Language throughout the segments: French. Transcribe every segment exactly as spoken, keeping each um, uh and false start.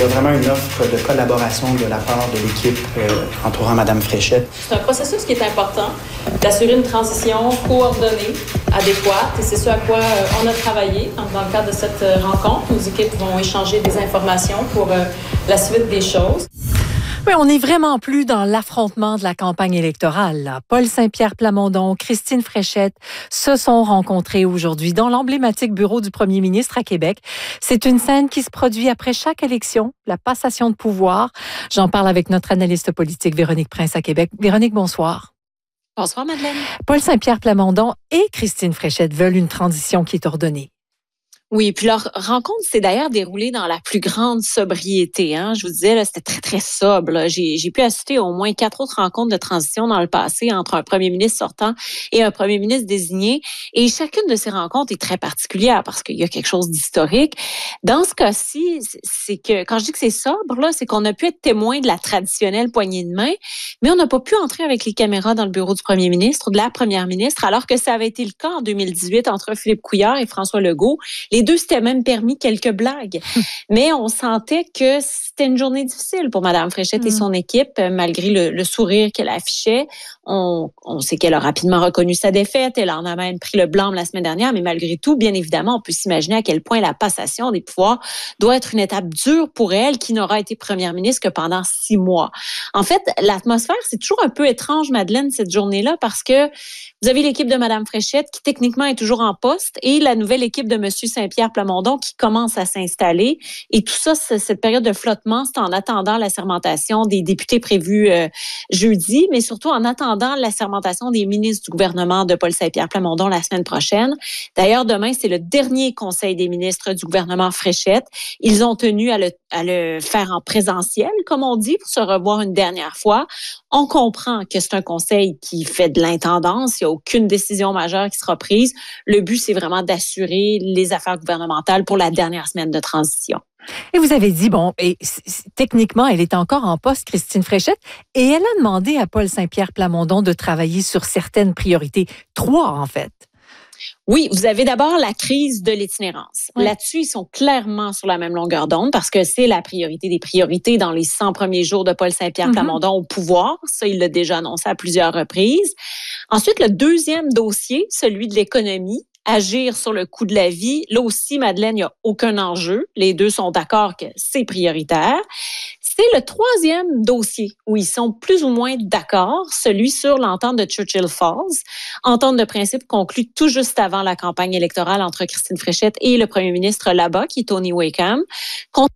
y a vraiment une offre de collaboration de la part de l'équipe euh, entourant Mme Fréchette. C'est un processus qui est important, d'assurer une transition coordonnée, adéquate, et c'est ce à quoi euh, on a travaillé. Donc, dans le cadre de cette euh, rencontre, nos équipes vont échanger des informations pour euh, la suite des choses. Oui, on n'est vraiment plus dans l'affrontement de la campagne électorale, là. Paul Saint-Pierre Plamondon, Christine Fréchette se sont rencontrés aujourd'hui dans l'emblématique bureau du premier ministre à Québec. C'est une scène qui se produit après chaque élection, la passation de pouvoir. J'en parle avec notre analyste politique Véronique Prince à Québec. Véronique, bonsoir. Bonsoir, Madeleine. Paul Saint-Pierre Plamondon et Christine Fréchette veulent une transition qui est ordonnée. Oui, puis leur rencontre s'est d'ailleurs déroulée dans la plus grande sobriété. Hein. Je vous disais, là, c'était très, très sobre. Là. J'ai, j'ai pu assister au moins quatre autres rencontres de transition dans le passé entre un premier ministre sortant et un premier ministre désigné. Et chacune de ces rencontres est très particulière parce qu'il y a quelque chose d'historique. Dans ce cas-ci, c'est que, quand je dis que c'est sobre, là, c'est qu'on a pu être témoin de la traditionnelle poignée de main, mais on n'a pas pu entrer avec les caméras dans le bureau du premier ministre ou de la première ministre, alors que ça avait été le cas en deux mille dix-huit entre Philippe Couillard et François Legault. Les deux s'étaient même permis quelques blagues. Mais on sentait que c'était une journée difficile pour Mme Fréchette mmh. et son équipe, malgré le, le sourire qu'elle affichait. On, on sait qu'elle a rapidement reconnu sa défaite. Elle en a même pris le blâme la semaine dernière. Mais malgré tout, bien évidemment, on peut s'imaginer à quel point la passation des pouvoirs doit être une étape dure pour elle, qui n'aura été première ministre que pendant six mois. En fait, l'atmosphère, c'est toujours un peu étrange, Madeleine, cette journée-là, parce que vous avez l'équipe de Mme Fréchette, qui techniquement est toujours en poste, et la nouvelle équipe de M. Saint-Pierre Plamondon qui commence à s'installer. Et tout ça, cette période de flottement, c'est en attendant la sermentation des députés prévus euh, jeudi, mais surtout en attendant la sermentation des ministres du gouvernement de Paul Saint-Pierre Plamondon la semaine prochaine. D'ailleurs, demain, c'est le dernier conseil des ministres du gouvernement Fréchette. Ils ont tenu à le, à le faire en présentiel, comme on dit, pour se revoir une dernière fois. On comprend que c'est un conseil qui fait de l'intendance. Il n'y a aucune décision majeure qui sera prise. Le but, c'est vraiment d'assurer les affaires gouvernementales pour la dernière semaine de transition. Et vous avez dit, bon, et techniquement, elle est encore en poste, Christine Fréchette, et elle a demandé à Paul Saint-Pierre Plamondon de travailler sur certaines priorités. Trois, en fait. Oui, vous avez d'abord la crise de l'itinérance. Oui. Là-dessus, ils sont clairement sur la même longueur d'onde parce que c'est la priorité des priorités dans les cent premiers jours de Paul Saint-Pierre mm-hmm. Plamondon au pouvoir. Ça, il l'a déjà annoncé à plusieurs reprises. Ensuite, le deuxième dossier, celui de l'économie. Agir sur le coût de la vie. Là aussi, Madeleine, il n'y a aucun enjeu. Les deux sont d'accord que c'est prioritaire. C'est le troisième dossier où ils sont plus ou moins d'accord, celui sur l'entente de Churchill Falls, entente de principe conclue tout juste avant la campagne électorale entre Christine Fréchette et le premier ministre là-bas, qui est Tony Wakeham, contre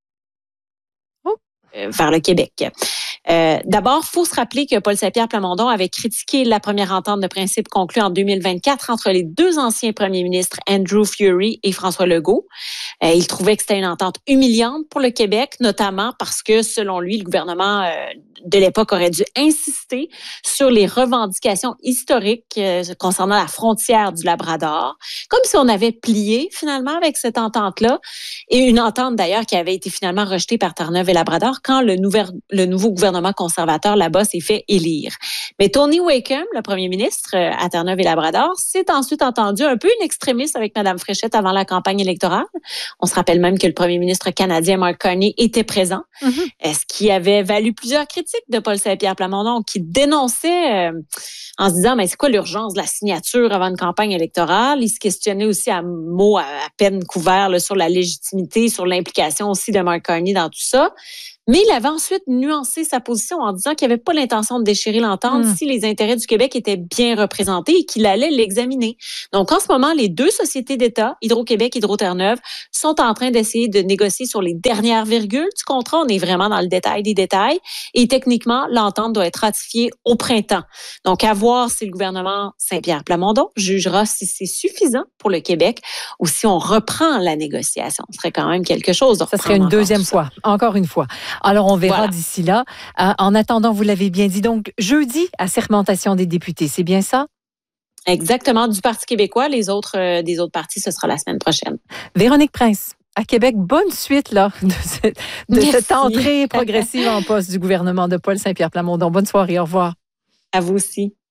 oh. vers le Québec. Euh, d'abord, il faut se rappeler que Paul Saint-Pierre Plamondon avait critiqué la première entente de principe conclue en deux mille vingt-quatre entre les deux anciens premiers ministres Andrew Furey et François Legault. Euh, il trouvait que c'était une entente humiliante pour le Québec, notamment parce que, selon lui, le gouvernement euh, de l'époque aurait dû insister sur les revendications historiques euh, concernant la frontière du Labrador, comme si on avait plié finalement avec cette entente-là, et une entente d'ailleurs qui avait été finalement rejetée par Terre-Neuve et Labrador quand le, nouvel, le nouveau gouvernement conservateur là-bas s'est fait élire. Mais Tony Wakeham, le premier ministre à Terre-Neuve et Labrador, s'est ensuite entendu un peu une extrémiste avec Mme Fréchette avant la campagne électorale. On se rappelle même que le premier ministre canadien Mark Carney était présent, mm-hmm. ce qui avait valu plusieurs critiques de Paul Saint-Pierre Plamondon qui dénonçait euh, en se disant mais c'est quoi l'urgence de la signature avant une campagne électorale. Il se questionnait aussi à mots à, à peine couverts là, sur la légitimité, sur l'implication aussi de Mark Carney dans tout ça. Mais il avait ensuite nuancé sa position en disant qu'il n'avait pas l'intention de déchirer l'entente mmh. si les intérêts du Québec étaient bien représentés et qu'il allait l'examiner. Donc, en ce moment, les deux sociétés d'État, Hydro-Québec et Hydro-Terre-Neuve, sont en train d'essayer de négocier sur les dernières virgules du contrat. On est vraiment dans le détail des détails. Et techniquement, l'entente doit être ratifiée au printemps. Donc, à voir si le gouvernement Saint-Pierre Plamondon jugera si c'est suffisant pour le Québec ou si on reprend la négociation. Ce serait quand même quelque chose de Ça serait une deuxième fois, encore une fois. Alors, on verra voilà. d'ici là. Euh, en attendant, vous l'avez bien dit, donc, jeudi, à sermentation des députés, c'est bien ça? Exactement, du Parti québécois. Les autres, euh, des autres partis, ce sera la semaine prochaine. Véronique Prince, à Québec, bonne suite là, de, cette, de cette entrée progressive en poste du gouvernement de Paul Saint-Pierre Plamondon. Bonne soirée, au revoir. À vous aussi.